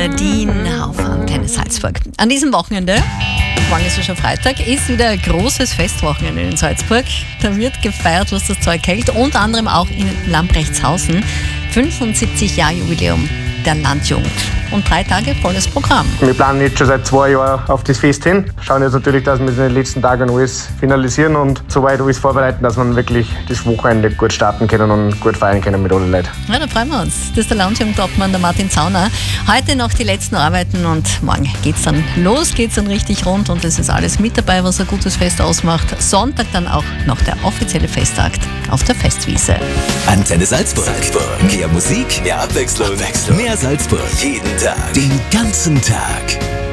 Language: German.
Dean auf Antenne Salzburg. An diesem Wochenende, morgen ist ja schon Freitag, ist wieder ein großes Festwochenende in Salzburg. Da wird gefeiert, was das Zeug hält, unter anderem auch in Lambrechtshausen. 75 Jahre Jubiläum der Landjugend. Und 3 Tage volles Programm. Wir planen jetzt schon seit 2 Jahren auf das Fest hin. Schauen jetzt natürlich, dass wir in den letzten Tagen alles finalisieren und soweit alles vorbereiten, dass wir wirklich das Wochenende gut starten können und gut feiern können mit allen Leuten. Ja, da freuen wir uns. Das ist der Landjugendobmann, der Martin Zauner. Heute noch die letzten Arbeiten und morgen geht's dann los, geht's dann richtig rund und es ist alles mit dabei, was ein gutes Fest ausmacht. Sonntag dann auch noch der offizielle Festakt auf der Festwiese. Antenne Salzburg. Mehr Musik, mehr Abwechslung. Mehr Salzburg. Jeden Tag. Den ganzen Tag.